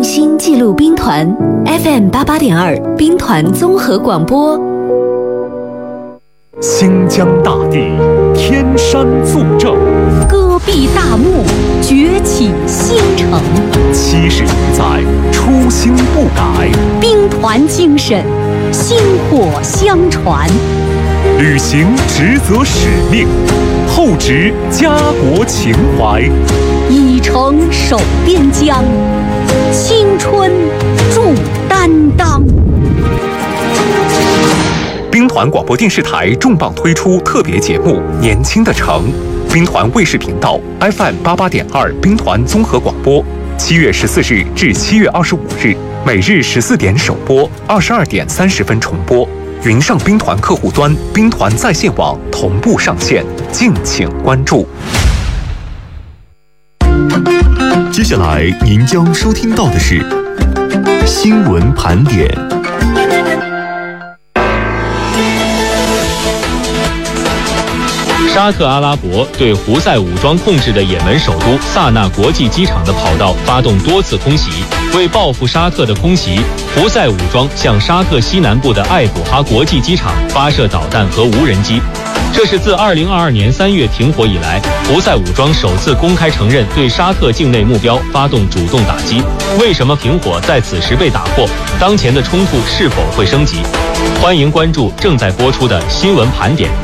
用心记录兵团 FM 88.2兵团综合广播。 新疆大地，天山作证， 戈壁大漠，崛起新城。 70余载，初心不改， 兵团精神，薪火相传。 履行职责使命，厚植家国情怀， 以诚守边疆，青春铸担当。 兵团广播电视台重磅推出特别节目《年轻的城》，兵团卫视频道 FM 88.2兵团综合广播，7月14日至7月25日，每日14点首播，22点30分重播。云上兵团客户端、兵团在线网同步上线，敬请关注。 接下来您将收听到的是新闻盘点。 沙特阿拉伯对胡塞武装控制的也门首都萨那国际机场的跑道发动多次空袭。为报复沙特的空袭，胡塞武装向沙特西南部的艾卜哈国际机场发射导弹和无人机。这是自2022年3月停火以来，胡塞武装首次公开承认对沙特境内目标发动主动打击。为什么停火在此时被打破？当前的冲突是否会升级？欢迎关注正在播出的新闻盘点。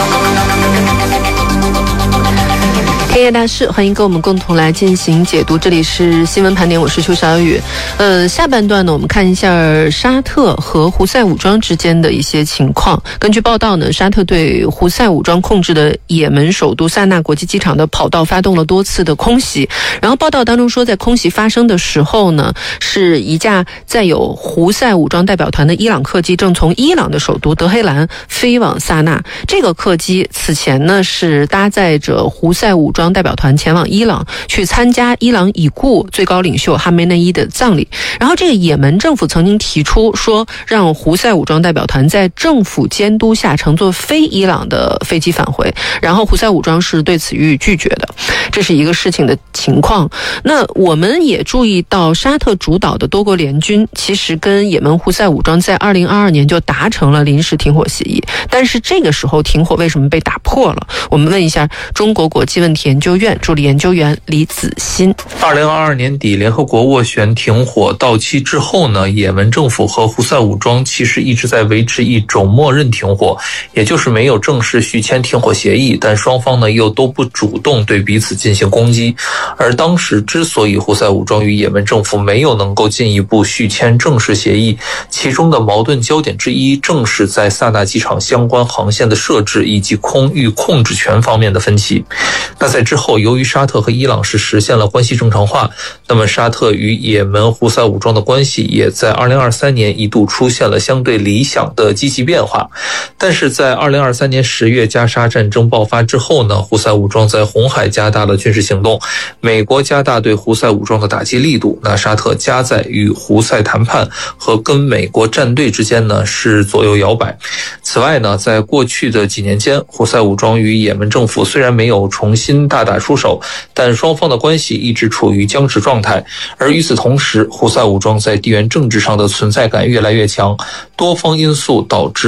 天夜大事，欢迎跟我们共同来进行解读。这里是新闻盘点，我是邱小雨。下半段呢，我们看一下沙特和胡塞武装之间的一些情况。根据报道呢，沙特对胡塞武装控制的也门首都萨那国际机场的跑道发动了多次的空袭。然后报道当中说，在空袭发生的时候呢，是一架载有胡塞武装代表团的伊朗客机正从伊朗的首都德黑兰飞往萨那。这个客机此前呢是搭载着胡塞武装代表团前往伊朗去参加伊朗已故最高领袖哈梅内伊的葬礼。然后这个也门政府曾经提出说，让胡塞武装代表团在政府监督下乘坐非伊朗的飞机返回，然后胡塞武装是对此予以拒绝的。这是一个事情的情况。那我们也注意到，沙特主导的多国联军其实跟也门胡塞武装在2022年就达成了临时停火协议，但是这个时候停火为什么被打破了？我们问一下中国国际问题研究院助理研究员李子欣。 2022年底，联合国斡旋停火到期之后呢，也门政府和胡塞武装其实一直在维持一种默认停火，也就是没有正式续签停火协议，但双方呢又都不主动对彼此进行攻击。而当时之所以胡塞武装与也门政府没有能够进一步续签正式协议，其中的矛盾焦点之一正是在萨那机场相关航线的设置以及空域控制权方面的分歧。那在之后，由于沙特和伊朗是实现了关系正常化，那么沙特与也门胡塞武装的关系也在2023年一度出现了相对理想的积极变化。但是在2023年10月加沙战争爆发之后呢，胡塞武装在红海加大了军事行动，美国加大对胡塞武装的打击力度，那沙特夹在与胡塞谈判和跟美国站队之间呢是左右摇摆。此外呢，在过去的几年间，胡塞武装与也门政府虽然没有重新大打出手，但双方的关系一直处于僵持状态。而与此同时，胡塞武装在地缘政治上的存在感越来越强，多方因素导致